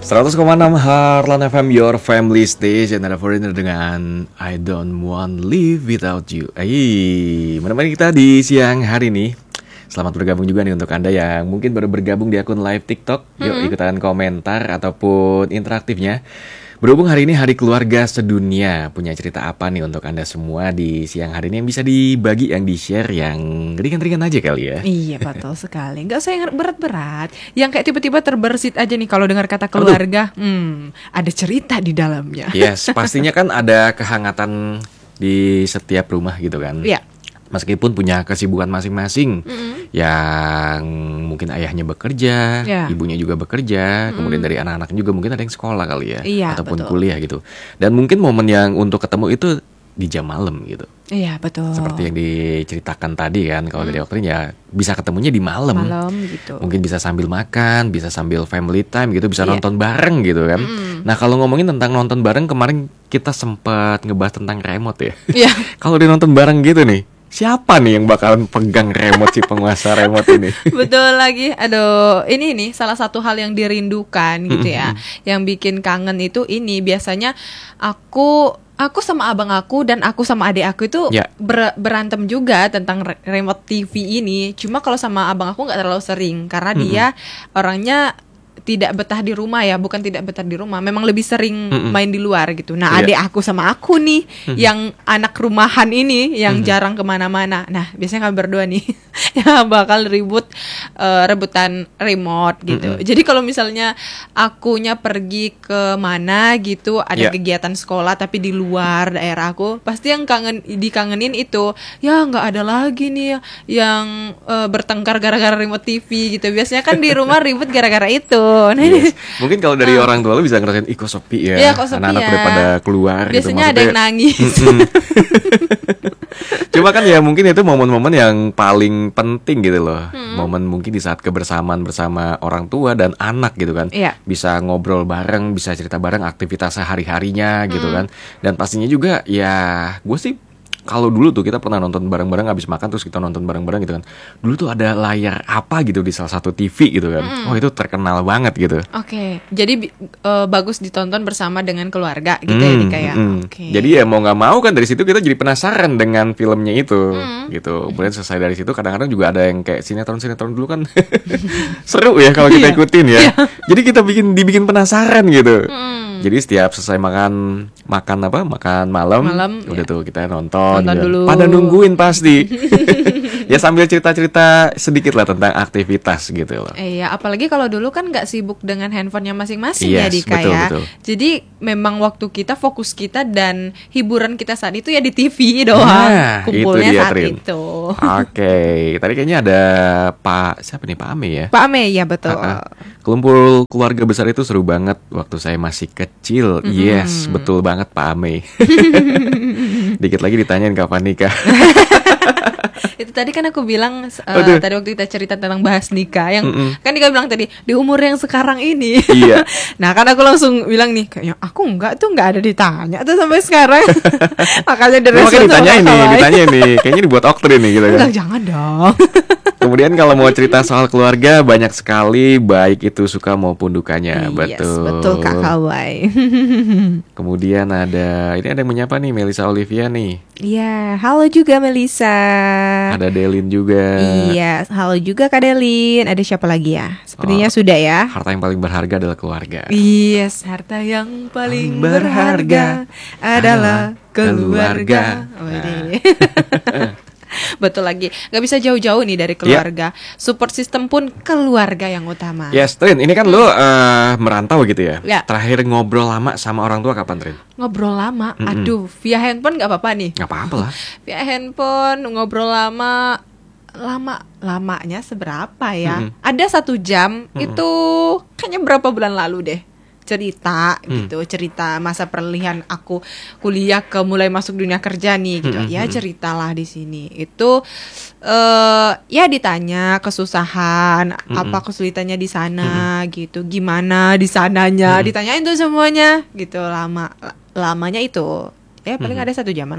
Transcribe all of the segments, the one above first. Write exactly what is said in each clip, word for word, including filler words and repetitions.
seratus koma enam Heartland F M, your family station. Ada Foreigner dengan I Don't Want Live Without You. Ayy, menemani kita di siang hari ini. Selamat bergabung juga nih untuk Anda yang mungkin baru bergabung di akun live TikTok. Yuk mm-hmm. ikutan komentar ataupun interaktifnya. Berhubung hari ini Hari Keluarga Sedunia, punya cerita apa nih untuk Anda semua di siang hari ini yang bisa dibagi, yang di-share, yang ringan-ringan aja kali ya? Iya, betul sekali. Nggak usah yang berat-berat. Yang kayak tiba-tiba terbersit aja nih kalau dengar kata keluarga. Aduh. Hmm, ada cerita di dalamnya. Yes, pastinya kan ada kehangatan di setiap rumah gitu kan. Iya. Meskipun punya kesibukan masing-masing, mm-hmm. yang mungkin ayahnya bekerja, yeah. ibunya juga bekerja, mm-hmm. kemudian dari anak-anak juga mungkin ada yang sekolah kali ya, iya, ataupun betul. kuliah gitu. Dan mungkin momen yang untuk ketemu itu di jam malam gitu. Iya, betul. Seperti yang diceritakan tadi kan, kalau mm. dari dokternya ya bisa ketemunya di malam. Malam gitu. Mungkin bisa sambil makan, bisa sambil family time gitu, bisa yeah. nonton bareng gitu kan. Mm. Nah, kalau ngomongin tentang nonton bareng, kemarin kita sempat ngebahas tentang remote ya. Iya. Kalau di nonton bareng gitu nih, siapa nih yang bakalan pegang remote, si penguasa remote ini? Betul lagi. Aduh, ini nih salah satu hal yang dirindukan gitu ya. Yang bikin kangen itu ini biasanya aku aku sama abang aku dan aku sama adik aku itu ya. ber, berantem juga tentang re- remote T V ini. Cuma kalau sama abang aku nggak terlalu sering karena mm-hmm. dia orangnya tidak betah di rumah ya, bukan tidak betah di rumah, memang lebih sering mm-mm. main di luar gitu. Nah, yeah. adik aku sama aku nih, mm-hmm. yang anak rumahan ini, yang mm-hmm. jarang kemana-mana. Nah, biasanya kami berdua nih, yang bakal ribut, uh, rebutan remote gitu. Mm-hmm. Jadi kalau misalnya akunya pergi ke mana gitu, ada yeah. kegiatan sekolah tapi di luar daerah aku, pasti yang kangen dikangenin itu, ya nggak ada lagi nih yang uh, bertengkar gara-gara remote T V gitu. Biasanya kan di rumah ribut gara-gara itu. Nah, yes. Mungkin kalau dari uh, orang tua lu bisa ngerasain ih kok sepi ya, ya kok sepi anak-anak ya. udah pada keluar. Biasanya gitu. ada yang nangis. Cuma kan ya mungkin itu momen-momen yang paling penting gitu loh. Hmm. Momen mungkin di saat kebersamaan bersama orang tua dan anak gitu kan. Iya. Bisa ngobrol bareng, bisa cerita bareng aktivitas sehari-harinya gitu hmm. kan. Dan pastinya juga ya gue sih kalau dulu tuh kita pernah nonton bareng-bareng abis makan terus kita nonton bareng-bareng gitu kan. Dulu tuh ada layar apa gitu di salah satu T V gitu kan. Mm. Oh itu terkenal banget gitu. Oke, okay. Jadi uh, bagus ditonton bersama dengan keluarga gitu mm, ya nih kayak. Mm. Okay. Jadi ya mau nggak mau kan dari situ kita jadi penasaran dengan filmnya itu, mm. gitu. Kemudian selesai dari situ kadang-kadang juga ada yang kayak sinetron-sinetron dulu kan seru ya kalau kita ikutin ya. Jadi kita bikin dibikin penasaran gitu. Mm. Jadi setiap selesai makan makan apa makan malam, malam udah ya. Tuh kita nonton, nonton gitu. Dulu. Pada nungguin pasti. Ya sambil cerita-cerita sedikit lah tentang aktivitas gitu loh. Iya, apalagi kalau dulu kan nggak sibuk dengan handphonenya masing-masing yes, ya Dika betul, ya. Betul. Jadi memang waktu kita fokus kita dan hiburan kita saat itu ya di T V doang. Nah, kumpulnya itu dia, saat Trin. itu. Oke, okay. Tadi kayaknya ada Pak siapa nih Pak Ame ya? Pak Ame ya betul. Uh-uh. Kelumpul keluarga besar itu seru banget waktu saya masih kecil. Mm-hmm. Yes, betul banget Pak Ame. Dikit lagi ditanyain kapan nikah. Itu tadi kan aku bilang uh, tadi waktu kita cerita tentang bahas nikah yang mm-mm. kan Dika bilang tadi di umur yang sekarang ini. Iya. Nah kan aku langsung bilang nih kayaknya aku enggak tuh enggak ada ditanya tuh sampai sekarang. Makanya dari makanya ditanya ini, ditanya nih, kayaknya dibuat oktrin nih gitu kan. Enggak, jangan dong. Kemudian kalau mau cerita soal keluarga banyak sekali, baik itu suka maupun dukanya. Yes, betul. Betul Kak Kawai. Kemudian ada ini ada yang menyapa nih Melisa Olivia nih. Iya, halo juga Melisa. Ada Delin juga. Iya, halo juga Kak Delin. Ada siapa lagi ya? Sepertinya oh, sudah ya. Harta yang paling berharga adalah keluarga. Yes, harta yang paling berharga, berharga adalah keluarga. keluarga. Nah. Betul lagi, gak bisa jauh-jauh nih dari keluarga. Yeah. Support system pun keluarga yang utama. Yes, Trin, ini kan hmm. lo uh, merantau gitu ya. Yeah. Terakhir ngobrol lama sama orang tua kapan, Trin? Ngobrol lama? Mm-mm. Aduh, via handphone gak apa-apa nih? Gak apa-apa lah. Via handphone, ngobrol lama. Lama, lamanya seberapa ya? Mm-mm. Ada satu jam, Mm-mm. itu kayaknya berapa bulan lalu deh. Cerita hmm. gitu, cerita masa peralihan aku kuliah ke mulai masuk dunia kerja nih gitu. Hmm. Ya ceritalah di sini. Itu uh, ya ditanya kesusahan, hmm. apa kesulitannya di sana hmm. gitu. Gimana di sananya? Hmm. Ditanyain tuh semuanya gitu. Lama lamanya itu ya paling hmm. ada satu jaman lah.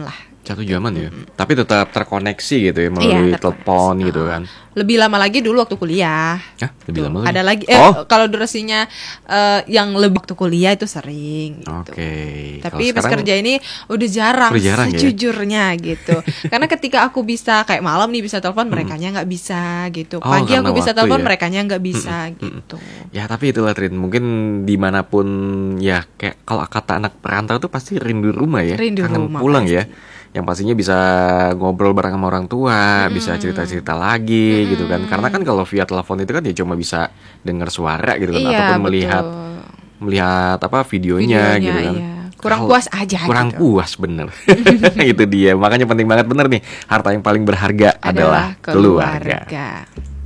Satu jaman ya. Tapi tetap terkoneksi gitu ya melalui Iya, terkoneksi. telepon gitu Oh. kan. Lebih lama lagi dulu waktu kuliah. Hah, lebih Tuh, lama lagi? ada lagi eh Oh. kalau durasinya eh, yang lebih waktu kuliah itu sering gitu. Oke. Tapi Kalau pas sekarang- kerja ini udah jarang, Udah jarang ya? sejujurnya gitu. Karena ketika aku bisa kayak malam nih bisa telepon, merekanya nggak bisa gitu. Oh, Pagi karena aku bisa waktu telepon, ya? merekanya nggak bisa gitu. Ya tapi itulah Trin, mungkin dimanapun ya kayak kalau kata anak perantau tuh pasti rindu rumah ya, Rindu kangen rumah pulang pasti. ya. Yang pastinya bisa ngobrol bareng sama orang tua, bisa cerita-cerita lagi gitu kan. Karena kan kalau via telepon itu kan ya cuma bisa dengar suara gitu kan, Iya, ataupun betul. melihat melihat apa videonya, Videonya, gitu kan. iya. Kurang Kalau- puas aja Kurang gitu. puas bener. Itu dia. Makanya penting banget bener nih. Harta yang paling berharga adalah, keluarga. keluarga.